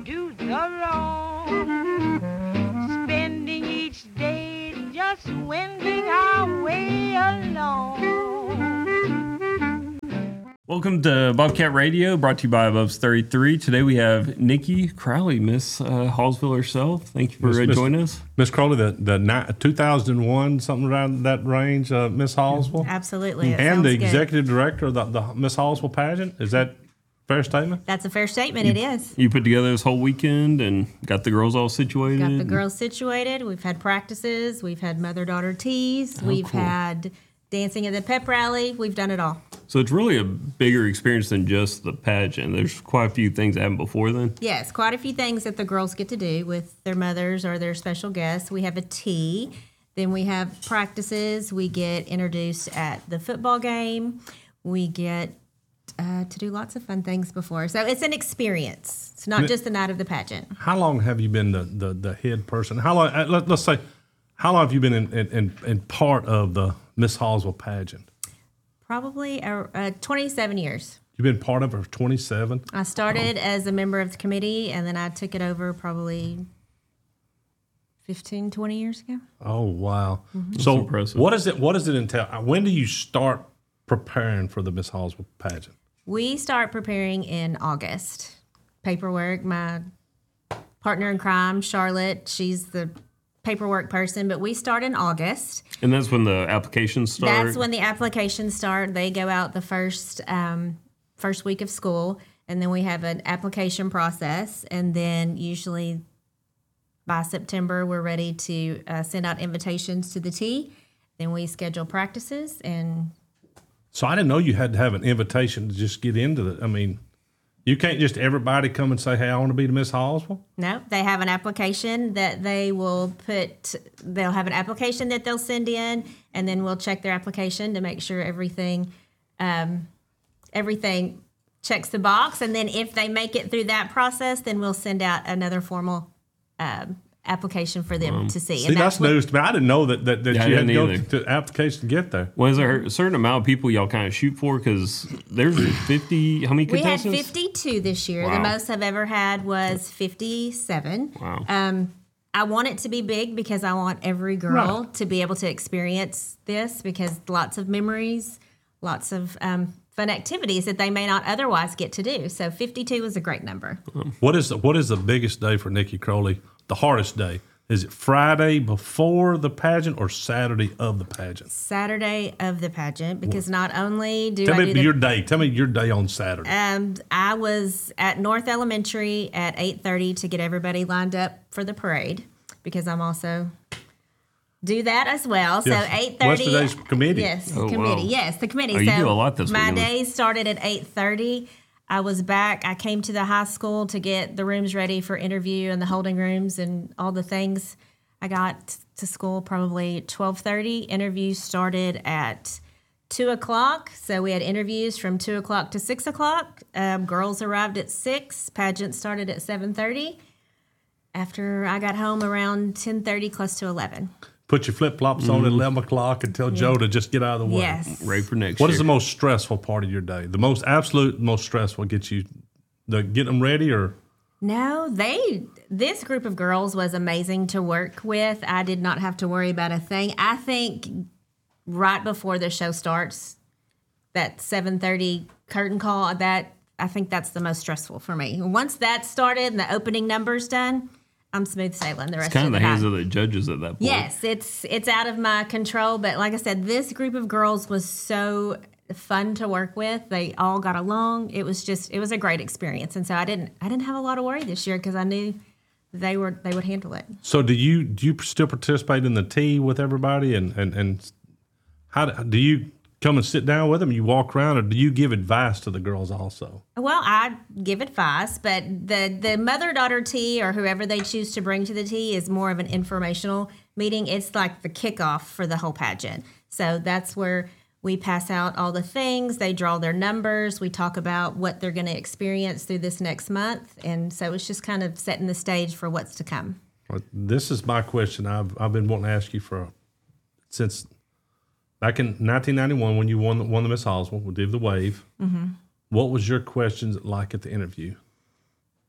To the wrong, spending each day just wending our way along. Welcome to Bobcat Radio, brought to you by Above 33. Today we have Nikki Crowley, Miss Hallsville herself. Thank you for joining us. Miss Crowley, the 2001, something around that range, Miss Hallsville? Absolutely. And the executive director of the Miss Hallsville pageant. Is that a fair statement? That's a fair statement. It is. You put together this whole weekend and got the girls all situated? Got the girls situated. We've had practices. We've had mother-daughter teas. We've had dancing at the pep rally. We've done it all. So it's really a bigger experience than just the pageant. There's quite a few things that happened before then. Yes, quite a few things that the girls get to do with their mothers or their special guests. We have a tea. Then we have practices. We get introduced at the football game. We get to do lots of fun things before. So it's an experience. It's not just the night of the pageant. How long have you been the head person? How long? Let's say, how long have you been in part of the Miss Hallsville pageant? Probably 27 years. You've been part of it for 27? I started as a member of the committee, and then I took it over probably 15, 20 years ago. Oh, wow. Mm-hmm. So impressive. what does it entail? When do you start preparing for the Miss Hallsville pageant? We start preparing in August. Paperwork, my partner in crime, Charlotte, she's the paperwork person, but we start in August. And that's when the applications start? That's when the applications start. They go out the first week of school, and then we have an application process, and then usually by September we're ready to send out invitations to the tea. Then we schedule practices. And so I didn't know you had to have an invitation to just get into it. I mean, you can't just everybody come and say, hey, I want to be the Miss Hallsville? No, they have an application that they will put, they'll have an application that they'll send in, and then we'll check their application to make sure everything checks the box. And then if they make it through that process, then we'll send out another formal application for them to see. See, that's news to me. I didn't know that you had to go either. to application to get there. Well, is there a certain amount of people y'all kind of shoot for? Because there's 50, how many We had contestants? 52 this year. Wow. The most I've ever had was 57. Wow. I want it to be big because I want every girl to be able to experience this, because lots of memories, lots of fun activities that they may not otherwise get to do. So 52 is a great number. What is the biggest day for Nikki Crowley? The hardest day? Is it Friday before the pageant or Saturday of the pageant? Saturday of the pageant, because not only do Tell I me do your day. Tell me your day on Saturday. I was at North Elementary at 8:30 to get everybody lined up for the parade, because I'm also do that as well. Yes. So 8:30. What's today's committee? Yes, Oh, committee. wow. Yes, the committee. Oh, you do a lot this my weekend. day started at 8:30. I was back. I came to the high school to get the rooms ready for interview and the holding rooms and all the things. I got to school probably 12:30. Interviews started at 2 o'clock. So we had interviews from 2 o'clock to 6 o'clock. Girls arrived at 6. Pageant started at 7:30. After I got home around 10:30, close to 11. Put your flip-flops on at 11 o'clock and tell Joe to just get out of the way. Yes. Ready for next What year. is the most stressful part of your day? The most stressful gets you, get them ready or? No, this group of girls was amazing to work with. I did not have to worry about a thing. I think right before the show starts, that 7:30 curtain call, I think that's the most stressful for me. Once that started and the opening number's done, I'm smooth sailing the rest It's kind of of the the hands night. of the judges at that point. Yes, it's out of my control. But like I said, this group of girls was so fun to work with. They all got along. It was a great experience. And so I didn't have a lot of worry this year, because I knew they would handle it. So do you still participate in the tea with everybody, and how do you come and sit down with them? You walk around, or do you give advice to the girls also? Well, I give advice, but the mother-daughter tea, or whoever they choose to bring to the tea, is more of an informational meeting. It's like the kickoff for the whole pageant. So that's where we pass out all the things. They draw their numbers. We talk about what they're going to experience through this next month. And so it's just kind of setting the stage for what's to come. Well, this is my question I've been wanting to ask you since back in 1991 when you won the Miss Hallsville, we did the wave. Mm-hmm. What was your questions like at the interview?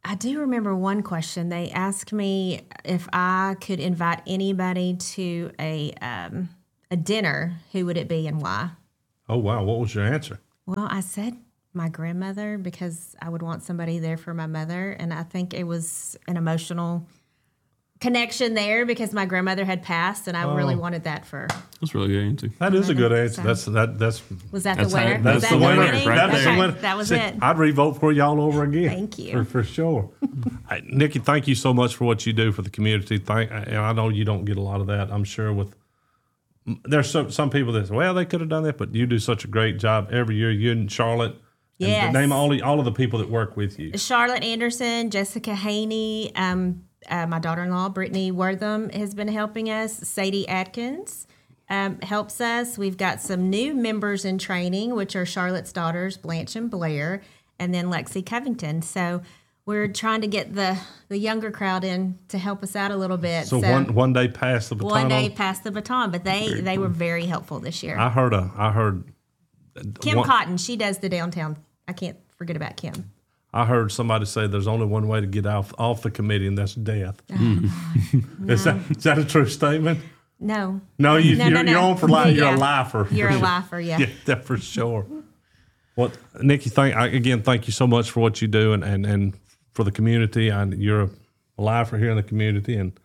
I do remember one question. They asked me if I could invite anybody to a dinner, who would it be and why? Oh, wow. What was your answer? Well, I said my grandmother because I would want somebody there for my mother. And I think it was an emotional connection there because my grandmother had passed and I really wanted that for. That's a really good answer. That is a good answer. So- That's Was that That's the winner? how- that's Was that the winner winning? right that's there. the winner. That was See, it. I'd revote for y'all over again. Thank you. For sure. Hey, Nikki, thank you so much for what you do for the community. And I know you don't get a lot of that. I'm sure there's some people that say, well, they could have done that, but you do such a great job every year. You and Charlotte. And Yes. name all of the people that work with you. Charlotte Anderson, Jessica Haney, my daughter-in-law, Brittany Wortham, has been helping us. Sadie Atkins helps us. We've got some new members in training, which are Charlotte's daughters, Blanche and Blair, and then Lexi Covington. So we're trying to get the younger crowd in to help us out a little bit. So one day pass the baton. One day on. past the baton, but they were very helpful this year. I heard Kim one- Cotton, she does the downtown. I can't forget about Kim. I heard somebody say there's only one way to get off the committee, and that's death. Is that a true statement? No. No, you're on for life. You're Yeah. a lifer. You're a lifer, yeah. Yeah, that for sure. Well, Nikki, thank you so much for what you do and for the community. And you're a lifer here in the community, and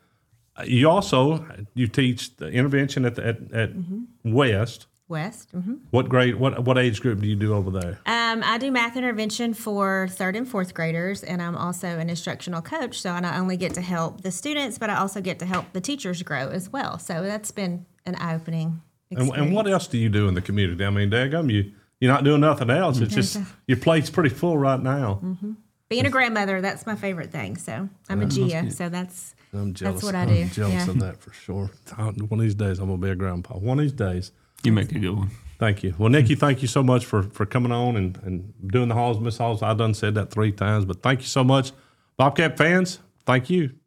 you teach the intervention at West. West. Mm-hmm. What age group do you do over there? I do math intervention for 3rd and 4th graders, and I'm also an instructional coach. So I not only get to help the students, but I also get to help the teachers grow as well. So that's been an eye-opening experience. And what else do you do in the community? I mean, daggum, you're not doing nothing else. It's just your plate's pretty full right now. Being a grandmother, that's my favorite thing. So I'm a Gia, so that's I'm jealous. what I do. I'm jealous Yeah. of that for sure. One of these days, I'm gonna be a grandpa. One of these days. You make a good one. Thank you. Well, Nikki, thank you so much for coming on and doing the Halls, Miss Halls. I done said that 3 times, but thank you so much. Bobcat fans, thank you.